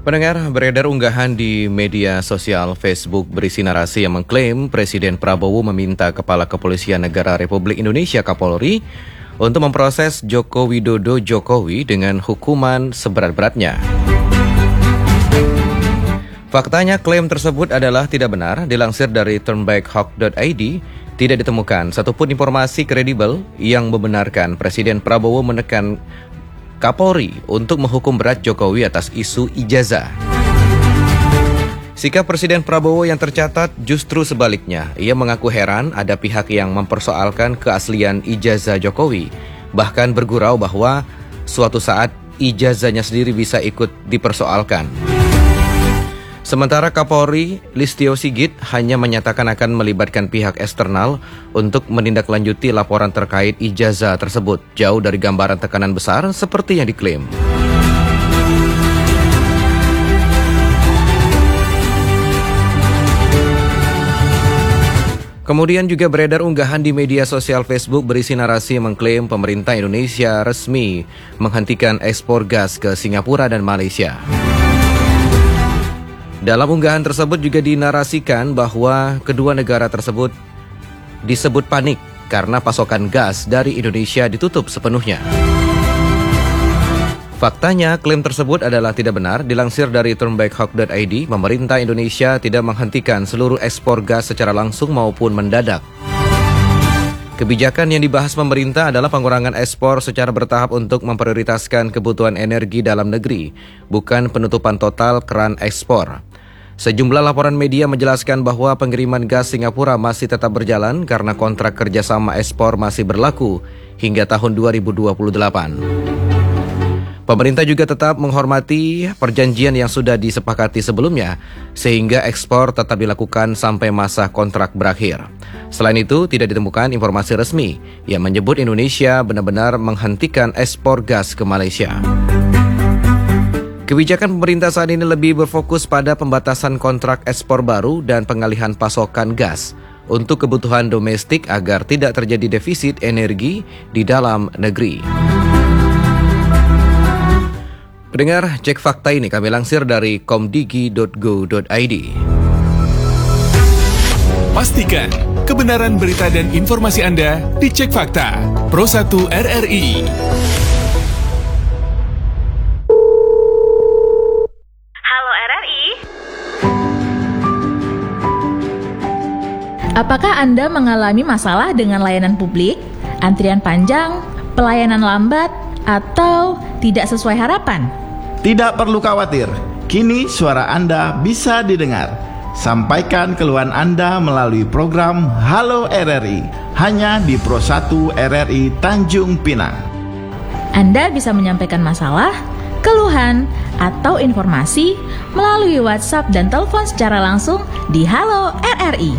Pendengar, beredar unggahan di media sosial Facebook berisi narasi yang mengklaim Presiden Prabowo meminta Kepala Kepolisian Negara Republik Indonesia Kapolri untuk memproses Joko Widodo Jokowi dengan hukuman seberat-beratnya. Faktanya klaim tersebut adalah tidak benar. Dilansir dari turnbackhawk.id, tidak ditemukan satupun informasi kredibel yang membenarkan Presiden Prabowo menekan Kapolri untuk menghukum berat Jokowi atas isu ijazah. Sikap Presiden Prabowo yang tercatat justru sebaliknya. Ia mengaku heran ada pihak yang mempersoalkan keaslian ijazah Jokowi, bahkan bergurau bahwa suatu saat ijazahnya sendiri bisa ikut dipersoalkan. Sementara Kapolri Listio Sigit hanya menyatakan akan melibatkan pihak eksternal untuk menindaklanjuti laporan terkait ijazah tersebut, jauh dari gambaran tekanan besar seperti yang diklaim. Kemudian juga beredar unggahan di media sosial Facebook berisi narasi mengklaim pemerintah Indonesia resmi menghentikan ekspor gas ke Singapura dan Malaysia. Dalam unggahan tersebut juga dinarasikan bahwa kedua negara tersebut disebut panik karena pasokan gas dari Indonesia ditutup sepenuhnya. Faktanya, klaim tersebut adalah tidak benar. Dilansir dari turnbackhawk.id, pemerintah Indonesia tidak menghentikan seluruh ekspor gas secara langsung maupun mendadak. Kebijakan yang dibahas pemerintah adalah pengurangan ekspor secara bertahap untuk memprioritaskan kebutuhan energi dalam negeri, bukan penutupan total keran ekspor. Sejumlah laporan media menjelaskan bahwa pengiriman gas Singapura masih tetap berjalan karena kontrak kerjasama ekspor masih berlaku hingga tahun 2028. Pemerintah juga tetap menghormati perjanjian yang sudah disepakati sebelumnya, sehingga ekspor tetap dilakukan sampai masa kontrak berakhir. Selain itu, tidak ditemukan informasi resmi yang menyebut Indonesia benar-benar menghentikan ekspor gas ke Malaysia. Kebijakan pemerintah saat ini lebih berfokus pada pembatasan kontrak ekspor baru dan pengalihan pasokan gas untuk kebutuhan domestik agar tidak terjadi defisit energi di dalam negeri. Pendengar, cek fakta ini kami lansir dari komdigi.go.id. Pastikan kebenaran berita dan informasi Anda dicek fakta. Pro 1 RRI. Halo RRI. Apakah Anda mengalami masalah dengan layanan publik, antrian panjang, pelayanan lambat, atau tidak sesuai harapan? Tidak perlu khawatir, kini suara Anda bisa didengar. Sampaikan keluhan Anda melalui program Halo RRI, hanya di Pro 1 RRI Tanjung Pinang. Anda bisa menyampaikan masalah, keluhan, atau informasi melalui WhatsApp dan telepon secara langsung di Halo RRI.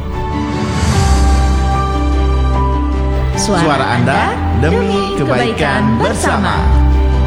Suara Anda demi kebaikan bersama.